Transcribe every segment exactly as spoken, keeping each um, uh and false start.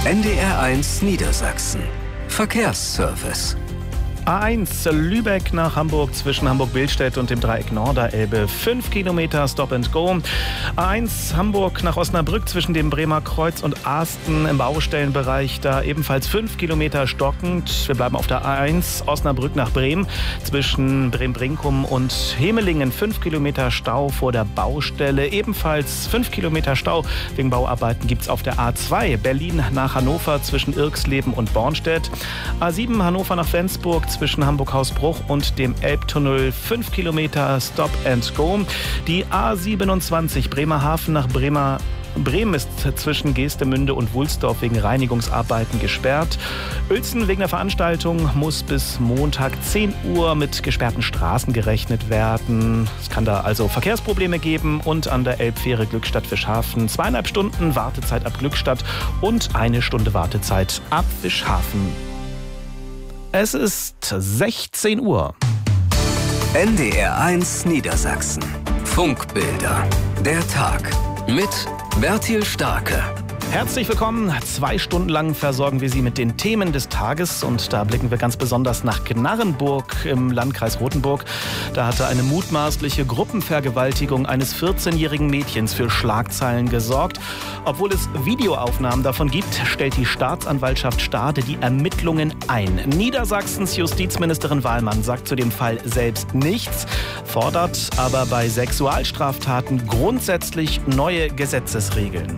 N D R eins Niedersachsen. Verkehrsservice. A eins Lübeck nach Hamburg zwischen Hamburg-Billstedt und dem Dreieck Norderelbe. fünf Kilometer Stop and Go. A eins Hamburg nach Osnabrück zwischen dem Bremer Kreuz und Asten im Baustellenbereich. Da ebenfalls fünf Kilometer stockend. Wir bleiben auf der A eins Osnabrück nach Bremen zwischen Bremen-Brinkum und Hemelingen. fünf Kilometer Stau vor der Baustelle. Ebenfalls fünf Kilometer Stau wegen Bauarbeiten gibt es auf der A zwei Berlin nach Hannover zwischen Irxleben und Bornstedt. A sieben Hannover nach Flensburg zwischen Hamburg-Hausbruch und dem Elbtunnel. fünf Kilometer Stop and Go. Die A siebenundzwanzig Bremerhaven nach Bremer Bremen ist zwischen Geestemünde und Wulsdorf wegen Reinigungsarbeiten gesperrt. Uelzen wegen der Veranstaltung muss bis Montag zehn Uhr mit gesperrten Straßen gerechnet werden. Es kann da also Verkehrsprobleme geben. Und an der Elbfähre Glückstadt-Fischhafen zweieinhalb Stunden Wartezeit ab Glückstadt und eine Stunde Wartezeit ab Fischhafen. Es ist sechzehn Uhr. N D R eins Niedersachsen. Funkbilder. Der Tag. Mit Bertil Starke. Herzlich willkommen. Zwei Stunden lang versorgen wir Sie mit den Themen des Tages. Und da blicken wir ganz besonders nach Gnarrenburg im Landkreis Rothenburg. Da hatte eine mutmaßliche Gruppenvergewaltigung eines vierzehnjährigen Mädchens für Schlagzeilen gesorgt. Obwohl es Videoaufnahmen davon gibt, stellt die Staatsanwaltschaft Stade die Ermittlungen ein. Niedersachsens Justizministerin Wahlmann sagt zu dem Fall selbst nichts, fordert aber bei Sexualstraftaten grundsätzlich neue Gesetzesregeln.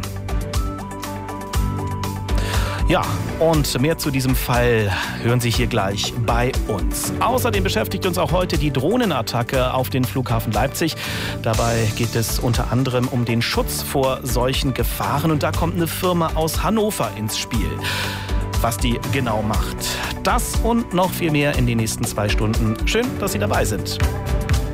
Ja, und mehr zu diesem Fall hören Sie hier gleich bei uns. Außerdem beschäftigt uns auch heute die Drohnenattacke auf den Flughafen Leipzig. Dabei geht es unter anderem um den Schutz vor solchen Gefahren. Und da kommt eine Firma aus Hannover ins Spiel. Was die genau macht. Das und noch viel mehr in den nächsten zwei Stunden. Schön, dass Sie dabei sind.